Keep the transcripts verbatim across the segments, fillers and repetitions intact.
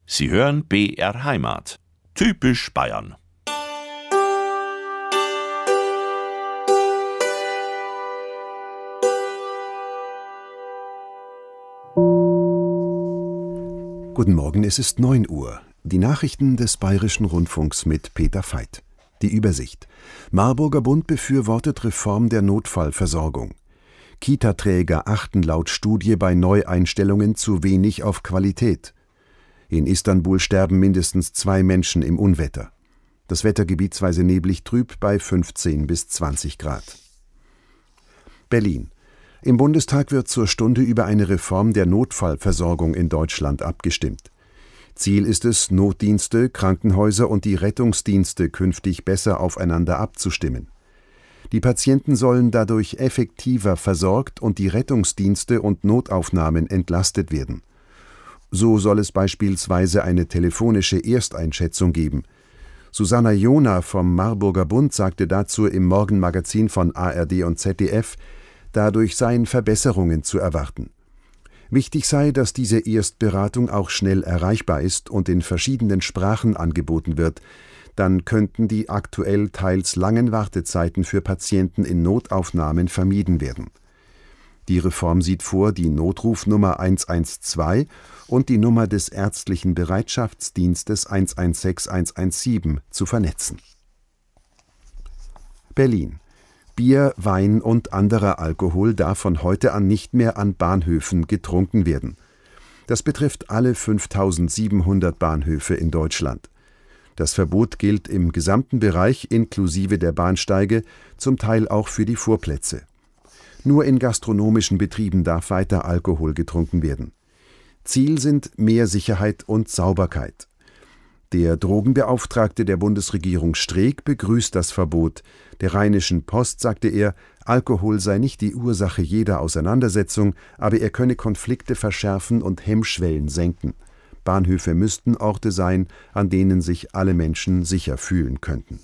Sie hören B R Heimat. Typisch Bayern. Guten Morgen, es ist neun Uhr. Die Nachrichten des Bayerischen Rundfunks mit Peter Veit. Die Übersicht. Marburger Bund befürwortet Reform der Notfallversorgung. Kita-Träger achten laut Studie bei Neueinstellungen zu wenig auf Qualität. In Istanbul sterben mindestens zwei Menschen im Unwetter. Das Wetter gebietsweise neblig trüb bei fünfzehn bis zwanzig Grad. Berlin. Im Bundestag wird zur Stunde über eine Reform der Notfallversorgung in Deutschland abgestimmt. Ziel ist es, Notdienste, Krankenhäuser und die Rettungsdienste künftig besser aufeinander abzustimmen. Die Patienten sollen dadurch effektiver versorgt und die Rettungsdienste und Notaufnahmen entlastet werden. So soll es beispielsweise eine telefonische Ersteinschätzung geben. Susanna Jona vom Marburger Bund sagte dazu im Morgenmagazin von A R D und Z D F, dadurch seien Verbesserungen zu erwarten. Wichtig sei, dass diese Erstberatung auch schnell erreichbar ist und in verschiedenen Sprachen angeboten wird. Dann könnten die aktuell teils langen Wartezeiten für Patienten in Notaufnahmen vermieden werden. Die Reform sieht vor, die Notrufnummer eins eins zwei und die Nummer des ärztlichen Bereitschaftsdienstes eins eins sechs eins eins sieben zu vernetzen. Berlin. Bier, Wein und anderer Alkohol darf von heute an nicht mehr an Bahnhöfen getrunken werden. Das betrifft alle fünftausendsiebenhundert Bahnhöfe in Deutschland. Das Verbot gilt im gesamten Bereich inklusive der Bahnsteige, zum Teil auch für die Vorplätze. Nur in gastronomischen Betrieben darf weiter Alkohol getrunken werden. Ziel sind mehr Sicherheit und Sauberkeit. Der Drogenbeauftragte der Bundesregierung Streeck begrüßt das Verbot. Der Rheinischen Post sagte er, Alkohol sei nicht die Ursache jeder Auseinandersetzung, aber er könne Konflikte verschärfen und Hemmschwellen senken. Bahnhöfe müssten Orte sein, an denen sich alle Menschen sicher fühlen könnten.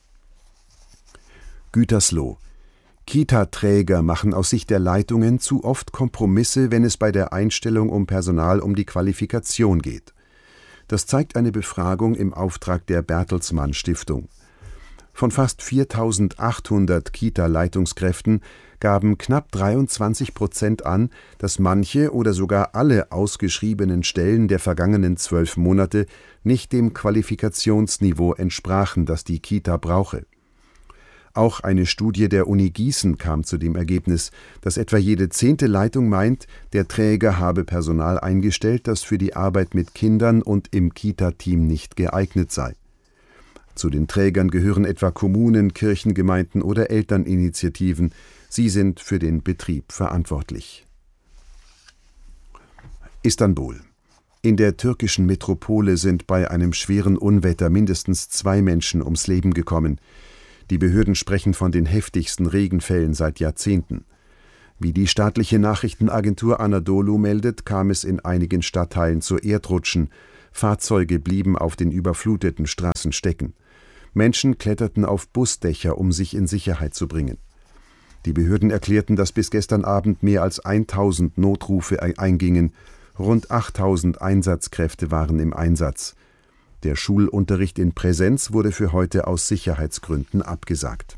Gütersloh. Kita-Träger machen aus Sicht der Leitungen zu oft Kompromisse, wenn es bei der Einstellung um Personal um die Qualifikation geht. Das zeigt eine Befragung im Auftrag der Bertelsmann Stiftung. Von fast viertausendachthundert Kita-Leitungskräften gaben knapp dreiundzwanzig Prozent an, dass manche oder sogar alle ausgeschriebenen Stellen der vergangenen zwölf Monate nicht dem Qualifikationsniveau entsprachen, das die Kita brauche. Auch eine Studie der Uni Gießen kam zu dem Ergebnis, dass etwa jede zehnte Leitung meint, der Träger habe Personal eingestellt, das für die Arbeit mit Kindern und im Kita-Team nicht geeignet sei. Zu den Trägern gehören etwa Kommunen, Kirchengemeinden oder Elterninitiativen. Sie sind für den Betrieb verantwortlich. Istanbul. In der türkischen Metropole sind bei einem schweren Unwetter mindestens zwei Menschen ums Leben gekommen. Die Behörden sprechen von den heftigsten Regenfällen seit Jahrzehnten. Wie die staatliche Nachrichtenagentur Anadolu meldet, kam es in einigen Stadtteilen zu Erdrutschen. Fahrzeuge blieben auf den überfluteten Straßen stecken. Menschen kletterten auf Busdächer, um sich in Sicherheit zu bringen. Die Behörden erklärten, dass bis gestern Abend mehr als tausend Notrufe eingingen. Rund achttausend Einsatzkräfte waren im Einsatz. Der Schulunterricht in Präsenz wurde für heute aus Sicherheitsgründen abgesagt.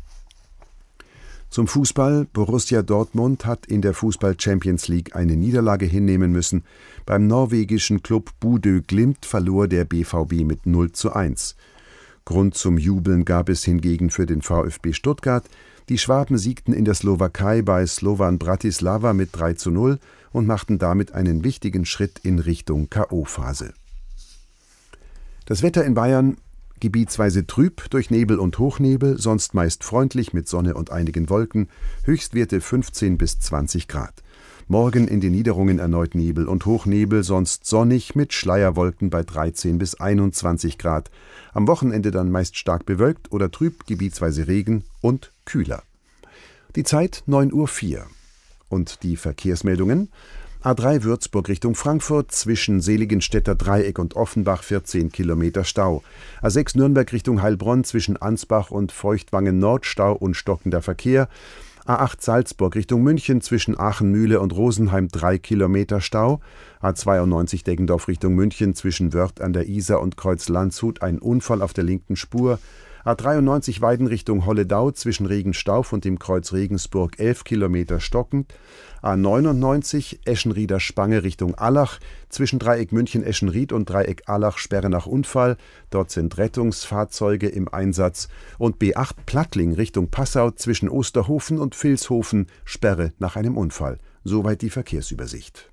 Zum Fußball. Borussia Dortmund hat in der Fußball-Champions League eine Niederlage hinnehmen müssen. Beim norwegischen Klub Bodø Glimt verlor der B V B mit null zu eins. Grund zum Jubeln gab es hingegen für den VfB Stuttgart. Die Schwaben siegten in der Slowakei bei Slovan Bratislava mit drei zu null und machten damit einen wichtigen Schritt in Richtung K O-Phase. Das Wetter in Bayern gebietsweise trüb durch Nebel und Hochnebel, sonst meist freundlich mit Sonne und einigen Wolken, Höchstwerte fünfzehn bis zwanzig Grad. Morgen in den Niederungen erneut Nebel und Hochnebel, sonst sonnig mit Schleierwolken bei dreizehn bis einundzwanzig Grad. Am Wochenende dann meist stark bewölkt oder trüb, gebietsweise Regen und kühler. Die Zeit neun Uhr vier. Und die Verkehrsmeldungen. A drei Würzburg Richtung Frankfurt, zwischen Seligenstädter Dreieck und Offenbach vierzehn Kilometer Stau. A sechs Nürnberg Richtung Heilbronn, zwischen Ansbach und Feuchtwangen Nord Stau und stockender Verkehr. A acht Salzburg Richtung München zwischen Aachen-Mühle und Rosenheim drei Kilometer Stau. A zweiundneunzig Deggendorf Richtung München zwischen Wörth an der Isar und Kreuz-Landshut ein Unfall auf der linken Spur. A dreiundneunzig Weiden Richtung Holledau zwischen Regenstauf und dem Kreuz Regensburg elf Kilometer stockend. A neunundneunzig Eschenrieder Spange Richtung Allach zwischen Dreieck München-Eschenried und Dreieck Allach Sperre nach Unfall. Dort sind Rettungsfahrzeuge im Einsatz. Und B acht Plattling Richtung Passau zwischen Osterhofen und Vilshofen Sperre nach einem Unfall. Soweit die Verkehrsübersicht.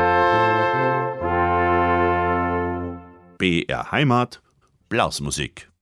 B R Heimat, Blasmusik.